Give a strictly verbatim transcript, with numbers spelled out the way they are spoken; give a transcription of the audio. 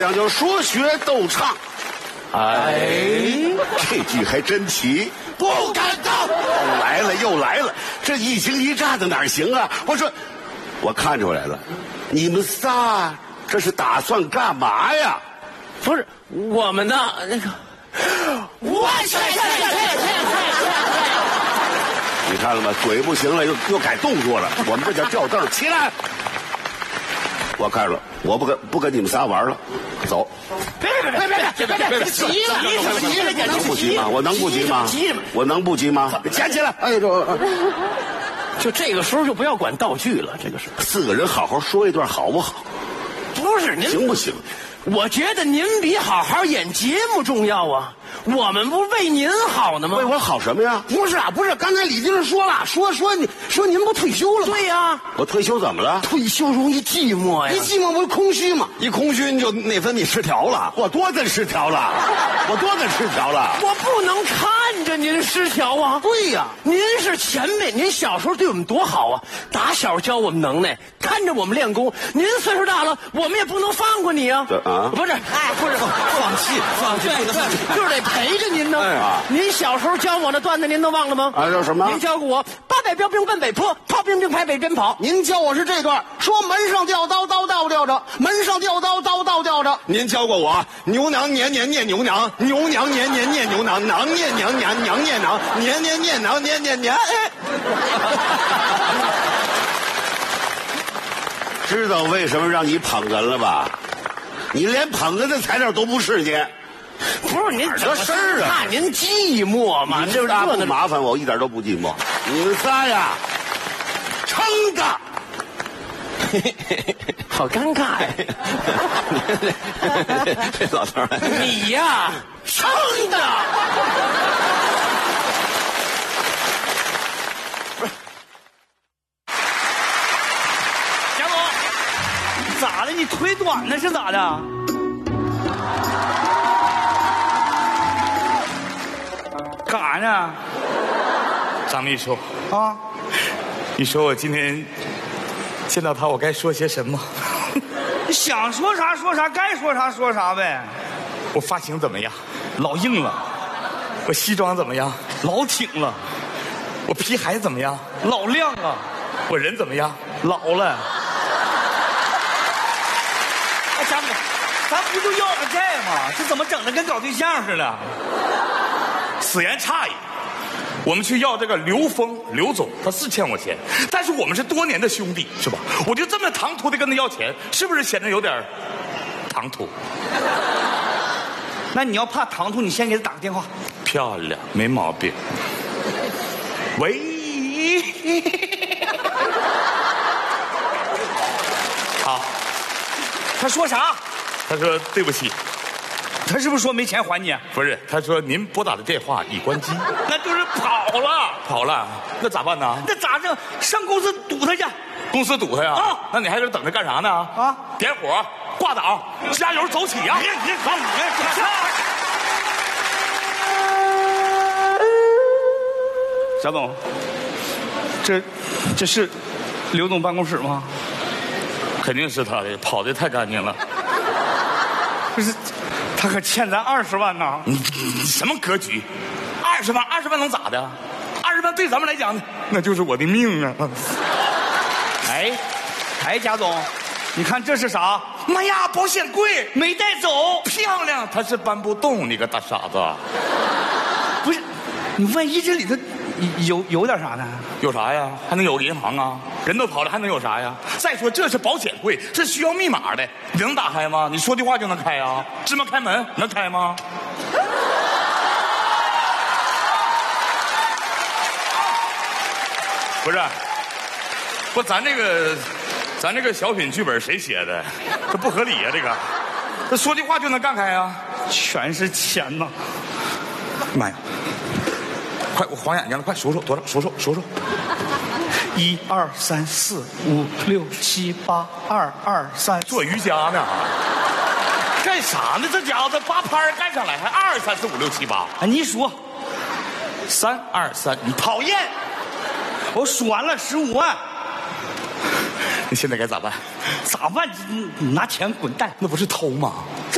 讲究说学逗唱，哎，这句还真齐，不敢当。来了又来了，这一惊一乍的哪行啊？我说，我看出来了，你们仨这是打算干嘛呀？ 不是我们的那个，我去去去去你看了吗？嘴不行了，又又改动作了。我们这叫吊凳，起来！我看了，我不跟不跟你们仨玩了，走。 别别别别别别别！急了，急了， 能不急吗？我能不急吗？我能不急吗？捡起来！哎呦， 就这个时候就不要管道具了，这个是四个人好好说一段好不好？ 不是您行不行？ 我觉得您比好好演节目重要啊！我们不是为您好呢吗？ 为我好什么呀？ 不是啊，不是，刚才李经说了，说说你说您不退休了吗？ 对呀、啊， 我退休怎么了？ 退休容易寂寞呀， 一寂寞不是空虚吗？ 一空虚你就内分泌失调了。 我多大失调了？我多大失调了？ 我不能看着您失调啊！ 对呀、啊， 您是前辈，您小时候对我们多好啊，打小教我们能耐，看着我们练功。您岁数大了，我们也不能放过你啊！ 啊， 不是，哎，不是放弃，放弃，不能放弃， 就是得陪着您呢。 哎呀， 您小时候教我的段子，您都忘了吗？ 啊，叫什么？ 您教过我八百标兵奔北坡，炮兵并排北边跑。 您教我是这段，说门上吊刀刀刀吊着，门上吊刀刀刀吊着。 您教过我牛娘年年念牛娘，牛娘年年念牛娘，娘念娘娘娘念娘，年年念娘年年年。哎， 知道为什么让你捧哏了吧？你连捧哏的材料都不是你。 不是您这事儿啊， 怕您寂寞嘛？ 你这仨不麻烦我，一点都不寂寞。你们仨呀，撑的， 好尴尬呀！ 这老头儿， 你呀，撑的。 贾总，咋的？你腿短了是咋的？干啥呢？ 张秘书啊， 你说我今天见到他，我该说些什么？ 你想说啥说啥，该说啥说啥呗。 我发型怎么样？ 老硬了， 我西装怎么样？ 老挺了， 我皮鞋怎么样？ 老亮了， 我人怎么样？ 老了。哎，张哥，咱不就要个债吗？这怎么整的跟搞对象似的？ 此言差矣。我们去要这个刘峰刘总，他是欠我钱，但是我们是多年的兄弟，是吧？我就这么唐突的跟他要钱，是不是显得有点唐突？ 那你要怕唐突，你先给他打个电话。 漂亮，没毛病。喂，好， 他说啥？ 他说对不起。 他是不是说没钱还你？ 不是，他说您拨打的电话已关机。 那就是跑了， 跑了，那咋办呢？ 那咋整？上公司堵他去。 公司堵他呀？啊，那你还搁这等着干啥呢？啊，点火，挂档，加油，走起呀！ 别别走，小总，这这是刘总办公室吗？ 肯定是他的，跑得太干净了。 不是。他可欠咱二十万呢！ 你你什么格局？二十万，二十万能咋的？二十万对咱们来讲，那就是我的命啊！ 哎，哎，贾总，你看这是啥？ 妈呀，保险柜没带走， 漂亮！它是搬不动，你个大傻子！ 不是，你万一这里头有有点啥呢？ 有啥呀？还能有银行啊？人都跑了，还能有啥呀？再说这是保险柜，是需要密码的，你能打开吗？你说句话就能开啊？芝麻开门能开吗？不是，不，咱这个，咱这个小品剧本谁写的？这不合理呀、啊！这个，这说句话就能干开啊？ 全是钱呐！ 妈呀！快，我晃眼睛了，快数数多少？数数数数。 一二三四五六七八，二二三， 做瑜伽呢？干啥呢？这家伙这八拍干上来，还二三四五六七八。 哎，你数， 三二三，你讨厌！ 我数完了十五万。 你现在该咋办？ 咋办？你拿钱滚蛋！ 那不是偷吗？